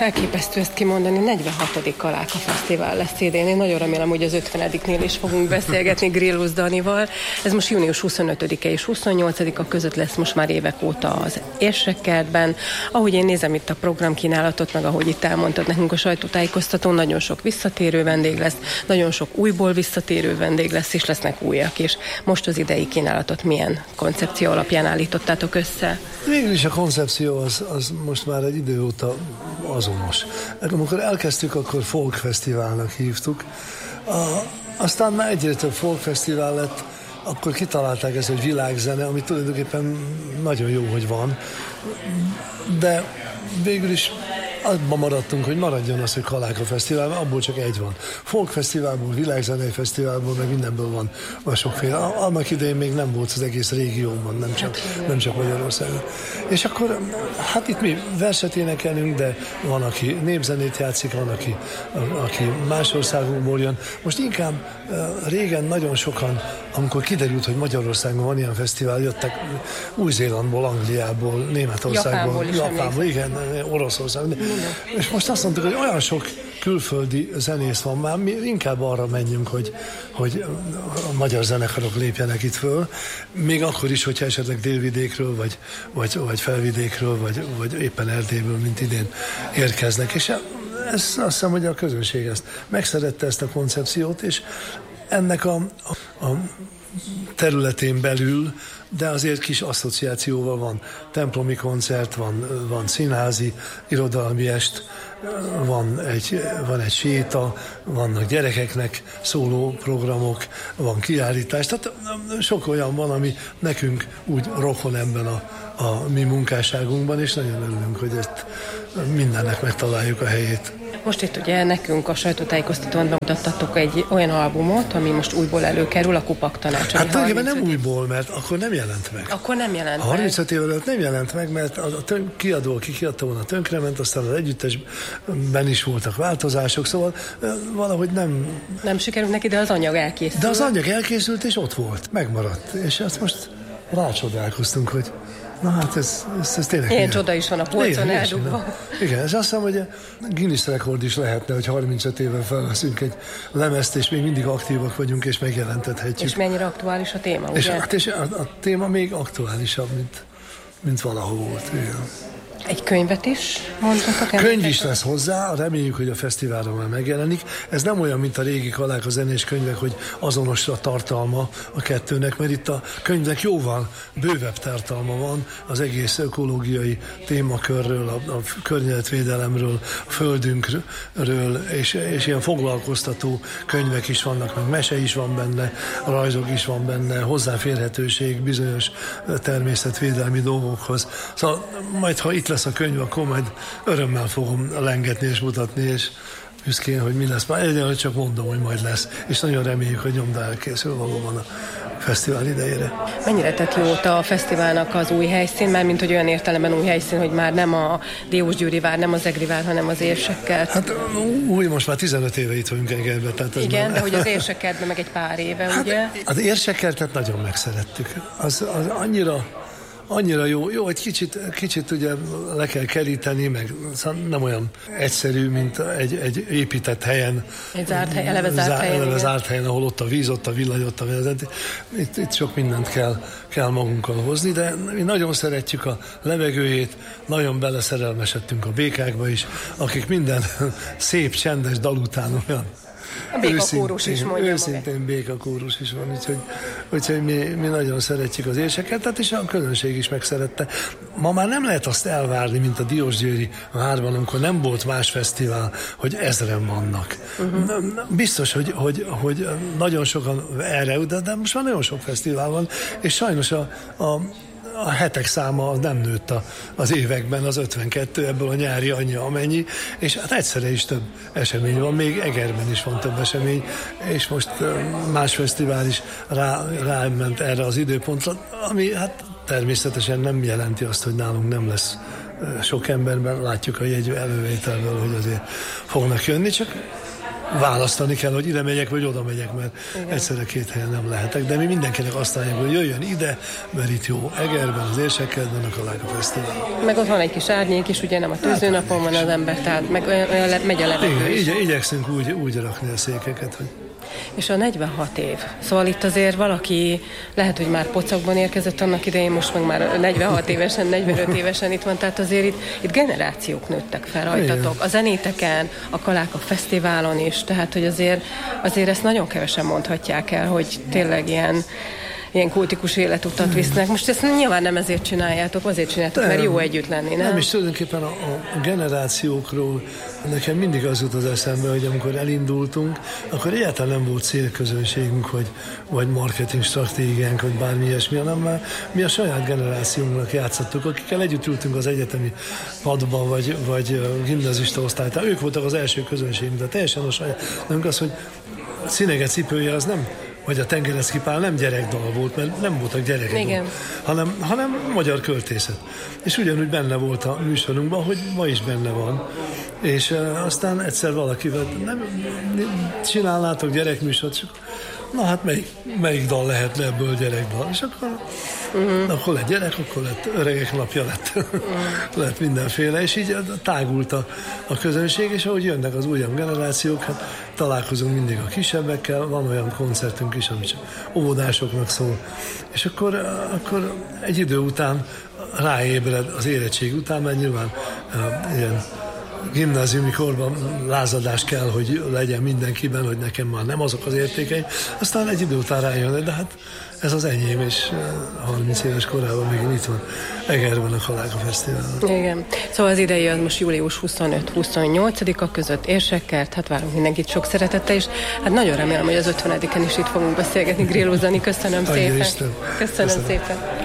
elképesztő ezt kimondani, 46. Kaláka Fesztivál lesz idén. Én nagyon remélem, hogy az 50-nél is fogunk beszélgetni Grillus Danival. Ez most június 25-e és 28-a között lesz most már évek óta az Érsekkertben. Ahogy én nézem itt a programkínálatot, meg ahogy itt elmondtad nekünk a sajtótájékoztatón, nagyon sok visszatérő vendég lesz, nagyon sok újból visszatérő vendég lesz, és lesznek újak is. Most az idei kínálatot milyen koncepció alapján állítottátok össze? Végül is a koncepció az most már egy idő óta azonos. Amikor elkezdtük, akkor folkfesztiválnak hívtuk. Aztán már egyre több folkfesztivál lett, akkor kitalálták ezt, hogy világzene, ami tulajdonképpen nagyon jó, hogy van. De végül is abban maradtunk, hogy maradjon az, hogy Kaláka Fesztivál, abból csak egy van. Folkfesztiválból, világzenei fesztiválból, meg mindenből van sokféle. Annak idején még nem volt az egész régióban, nem csak Magyarországon. És akkor, hát itt mi verset énekelünk, de van, aki népzenét játszik, van, aki más országokból jön. Most inkább régen nagyon sokan, amikor kiderült, hogy Magyarországon van ilyen fesztivál, jöttek Új-Zélandból, Angliából, Németországból, Japánból, igen, Oroszországból. És most azt mondtuk, hogy olyan sok külföldi zenész van már, mi inkább arra menjünk, hogy a magyar zenekarok lépjenek itt föl, még akkor is, hogyha esetleg délvidékről, vagy felvidékről, vagy éppen Erdélyből, mint idén érkeznek. És azt hiszem, hogy a közönség ezt megszerette, ezt a koncepciót, és ennek a területén belül, de azért kis asszociációval van templomi koncert, van színházi, irodalmi est, van egy séta, vannak gyerekeknek szóló programok, van kiállítás, tehát sok olyan van, ami nekünk úgy rokon ebben a mi munkásságunkban, és nagyon örülünk, hogy ezt mindennek megtaláljuk a helyét. Most itt ugye nekünk a sajtótájékoztatón bemutattatok egy olyan albumot, ami most újból előkerül, a Kupak Tanács. Hát tulajdonképpen nem újból, mert akkor nem jelent meg. Akkor nem jelent meg. 35 év előtt nem jelent meg, mert a kiadó, aki kiadta volna, tönkrement, aztán az együttesben is voltak változások, szóval valahogy nem... Nem sikerült neki, de az anyag elkészült. De az anyag elkészült, és ott volt, megmaradt. És azt most rácsodálkoztunk, hogy na hát ez tényleg... Ilyen csoda is van a polcon eldugva. Igen, és azt hiszem, hogy a Guinness rekord is lehetne, hogy 35 éven felveszünk egy lemezt, és még mindig aktívak vagyunk, és megjelentethetjük. És mennyire aktuális a téma, ugye? És a téma még aktuálisabb, mint valahol volt. Igen. Egy könyvet is mondhatok? Könyv is lesz hozzá, reméljük, hogy a fesztiválon már megjelenik. Ez nem olyan, mint a régi Kaláka zenés könyvek, hogy azonos a tartalma a kettőnek, mert itt a könyvnek jóval bővebb tartalma van az egész ökológiai témakörről, a környezetvédelemről, a földünkről, és ilyen foglalkoztató könyvek is vannak, meg mese is van benne, rajzok is van benne, hozzáférhetőség bizonyos természetvédelmi dolgokhoz. Szóval majd, ha itt lesz a könyv, akkor majd örömmel fogom lengetni és mutatni, és büszkén, hogy mi lesz. Már egyenlően csak mondom, hogy majd lesz, és nagyon reméljük, hogy nyomda elkészül valóban a fesztivál idejére. Mennyire tett jót a fesztiválnak az új helyszín, mert mint hogy olyan értelemben új helyszín, hogy már nem a Diósgyőri vár, nem az Egri vár, hanem az Érsekkert? Hát új, most már 15 éve itt vagyunk Egerben. Igen, már... de hogy az Érsekkertben meg egy pár éve, hát, ugye? Az Érsekkertet nagyon megszerettük. Az annyira jó, hogy kicsit ugye le kell keríteni, meg nem olyan egyszerű, mint egy épített helyen. Egy zárt hely, eleve zárt helyen, ahol ott a víz, ott a villany, ott a vezet. Itt sok mindent kell magunkkal hozni, de mi nagyon szeretjük a levegőjét, nagyon beleszerelmesedtünk a békákba is, akik minden szép, csendes dal után olyan a békakórus is mondja. Őszintén békakórus is van, úgyhogy mi nagyon szeretjük az Érsekkertet, és a közönség is megszerette. Ma már nem lehet azt elvárni, mint a Diósgyőri várban, amikor nem volt más fesztivál, hogy 1000-en vannak. Biztos, hogy nagyon sokan erre, de most már nagyon sok fesztivál van, és sajnos a hetek száma nem nőtt az években, az 52, ebből a nyári annyi amennyi, és hát egyszerre is több esemény van, még Egerben is van több esemény, és most más fesztivál is ráment erre az időpontra, ami hát természetesen nem jelenti azt, hogy nálunk nem lesz sok emberben, látjuk a jegy elővételből, hogy azért fognak jönni, csak választani kell, hogy ide megyek, vagy oda megyek, mert egyszerre két helyen nem lehetek, de mi mindenkinek azt álljuk, hogy jöjjön ide, mert itt jó Egerben, az Érsekkertben, a Kaláka Fesztivál. Meg ott van egy kis árnyék is, ugye nem a tűzőnapon van az ember, tehát meg olyan megy a levegő is. Igen, igyekszünk úgy rakni a székeket, hogy... És a 46 év. Szóval itt azért valaki lehet, hogy már pocakban érkezett annak idején, most meg már 46 évesen, 45 évesen itt van, tehát azért itt generációk nőttek fel rajtatok. A zenéteken, a Kaláka Fesztiválon is, tehát hogy azért ezt nagyon kevesen mondhatják el, hogy tényleg ilyen kultikus életutat visznek. Most ezt nyilván nem ezért csináljátok, azért csináljátok, mert jó együtt lenni, nem? Nem, és tulajdonképpen a generációkról nekem mindig az jut az eszembe, hogy amikor elindultunk, akkor egyáltalán nem volt célközönségünk, vagy marketing stratégiánk, vagy bármi ilyesmi, hanem már mi a saját generációnknak játszottuk, akikkel együtt ültünk az egyetemi padban, vagy gimnazista osztálytán. Ők voltak az első közönségünk, de teljesen a saját. Nem az, hogy a Színege cipője az nem, vagy a Tengerecki Pál nem gyerekdal volt, mert nem voltak gyerekek, hanem magyar költészet. És ugyanúgy benne volt a műsorunkban, hogy ma is benne van. És aztán egyszer valakivel nem csinálnátok gyerekműsort, csak na hát melyik dal lehetne ebből gyerekdal? És akkor lett gyerek, akkor lett öregek napja, lett mindenféle, és így tágult a közönség, és ahogy jönnek az újabb generációk, hát találkozunk mindig a kisebbekkel, van olyan koncertünk is, ami csak óvodásoknak szól, és akkor egy idő után ráébred az érettség után, mert nyilván ilyen gimnáziumi korban lázadás kell, hogy legyen mindenkiben, hogy nekem már nem azok az értékeim. Aztán egy idő után rájön, de hát ez az enyém, és 30 éves korában még itt van Egerben a Kaláka Fesztivál. Igen. Szóval az idei az most július 25-28-a között Érsekkert, hát várunk mindenkit sok szeretettel, és hát nagyon remélem, hogy az 50-en is itt fogunk beszélgetni, grillózni. Köszönöm szépen. Köszönöm szépen.